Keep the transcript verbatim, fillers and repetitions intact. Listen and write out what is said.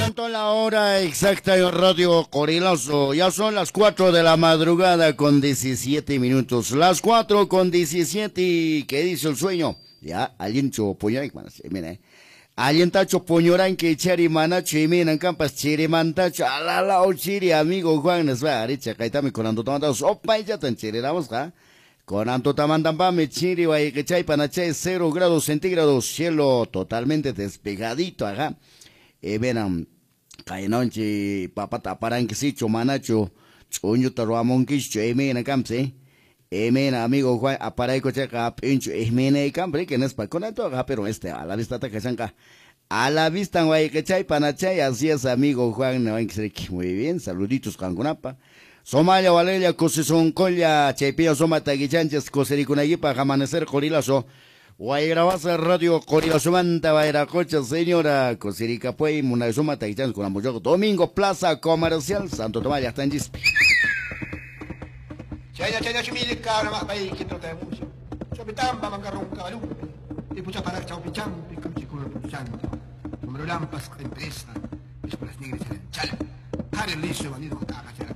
Adelantó la hora exacta en Radio Corilazo. Ya son las cuatro de la madrugada con diecisiete minutos. Las cuatro con diecisiete. ¿Qué dice el sueño? Ya, alguien chopoñoran, mira, alguien está chopoñoran que cheri manacho y miran campas chiri mantacho. Alala o chiri, amigo Juan, nos va a richa, caitame con ando tomando sopa y ya tan chiri, vamos, ¿ah? Con Anto Tamandambame, Chiri, Guayquechay, Panachay, cero grados centígrados, cielo totalmente despejadito, ajá. E verán, Cainonchi, Papata, Paranquisicho, Manacho, Chuño, Taruamonquicho, Emena, Camse, Emena, amigo Juan, Aparaico, Chaca, Pincho, Emena, Cambre, que no es para con esto, ajá, pero este, a la vista, Tacachanca. A la vista, Guayquechay, Panachay, así es, amigo Juan, muy bien, saluditos, Cangunapa. Somalia, Valeria, Cosison, Colla, Chepillo, Soma, Taguichanches, Cosericunayipa, Amanecer, Corilazo, Guayrabasa, Radio, Corilazo, Manta, Bayracocha, Señora, Cosericapuey, Munazoma, Taguichanches, con Amoyoco, Domingo, Plaza Comercial, Santo Tomás, ya están Gis. Chaya, chaya, chumili, cabra, más país, que trata de mucho. Chopitamba, mangarrón, cabalú, y pucha para chaupichampi, camchiculo, puchando. Número lampas, empresa, es por las negras en el chala. Jare liso, valido, caga,